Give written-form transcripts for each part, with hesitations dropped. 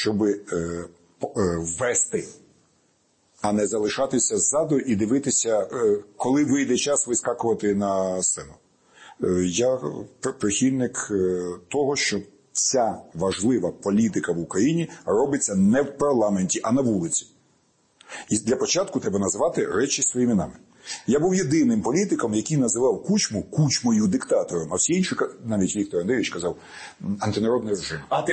щоб вести, а не залишатися ззаду і дивитися, коли вийде час вискакувати на сцену. Я прихильник того, що вся важлива політика в Україні робиться не в парламенті, а на вулиці. І для початку треба назвати речі своїми іменами. Я був єдиним політиком, який називав Кучму Кучмою диктатором, а всі інші, навіть Віктор Андрійович казав, антинародний режим. А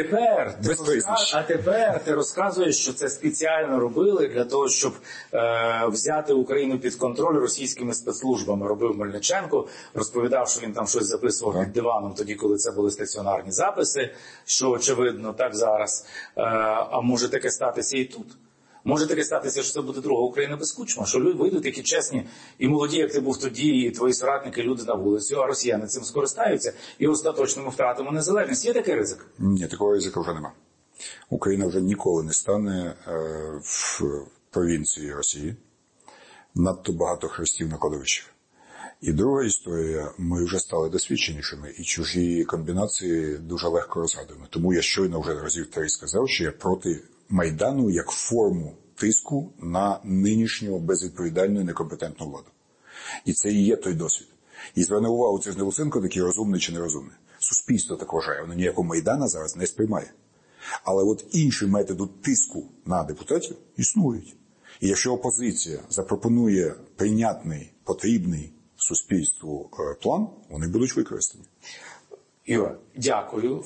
тепер ти розказуєш, що це спеціально робили для того, щоб взяти Україну під контроль російськими спецслужбами. Робив Мельниченко, розповідав, що він там щось записував під диваном тоді, коли це були стаціонарні записи, що очевидно так зараз. А може таке статися і тут? Може таке статися, що це буде друга Україна без Кучма, що люди вийдуть такі чесні і молоді, як ти був тоді, і твої соратники, люди на вулицю, а росіяни цим скористаються, і остаточно ми втратимо незалежність. Є такий ризик? Ні, такого ризику вже нема. Україна вже ніколи не стане в провінції Росії. Надто багато хрестів на кладовищах. І друга історія, ми вже стали досвідченішими, і чужі комбінації дуже легко розгадуємо. Тому я щойно вже разів 3 сказав, що я проти Майдану як форму тиску на нинішню безвідповідальну і некомпетентну владу. І це і є той досвід. І зверни увагу, це ж не Луценко такий розумний чи нерозумний. Суспільство так вважає, воно ніякого Майдана зараз не сприймає. Але от інші методи тиску на депутатів існують. І якщо опозиція запропонує прийнятний, потрібний суспільству план, вони будуть використані. Юра, дякую.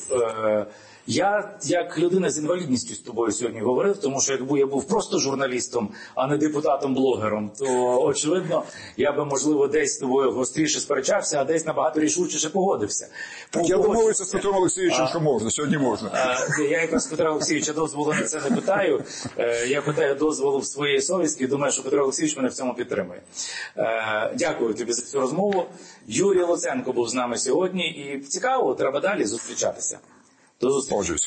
Я, як людина з інвалідністю, з тобою сьогодні говорив, тому що якби я був просто журналістом, а не депутатом-блогером, то, очевидно, я би, можливо, десь з тобою гостріше сперечався, а десь набагато рішучіше погодився. Так я домовився з Петром Олексійовичем, що можна, сьогодні можна. Я якраз Петра Олексійовича дозволу на це не питаю. Я питаю дозволу в своєї совісті і думаю, що Петро Олексійович мене в цьому підтримує. Дякую тобі за цю розмову. Юрій Луценко був з нами сьогодні, і цікаво, треба далі зустрічатися. До зустрічі.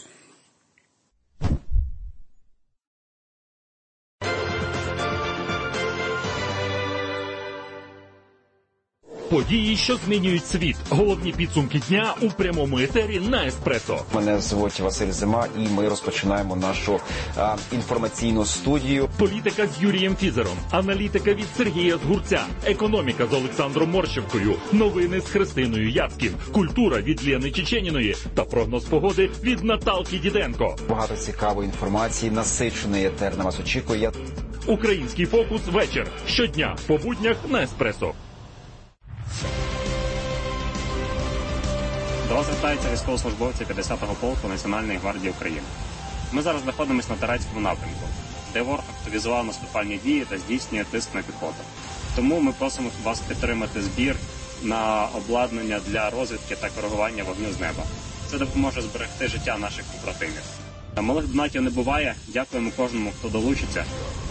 Події, що змінюють світ. Головні підсумки дня у прямому етері на Еспресо. Мене звуть Василь Зима, і ми розпочинаємо нашу інформаційну студію. Політика з Юрієм Фізером, аналітика від Сергія Згурця, економіка з Олександром Морщевкою, новини з Христиною Яцькін, культура від Лєни Чеченіної та прогноз погоди від Наталки Діденко. Багато цікавої інформації, насичений етер на вас очікує. Український фокус вечір. Щодня по буднях на Еспресо. До вас звертаються військовослужбовці 50-го полку Національної гвардії України. Ми зараз знаходимося на Торецькому напрямку, де ворог активізував наступальні дії та здійснює тиск на піхоту. Тому ми просимо вас підтримати збір на обладнання для розвідки та коригування вогню з неба. Це допоможе зберегти життя наших побратимів. Малих донатів не буває. Дякуємо кожному, хто долучиться.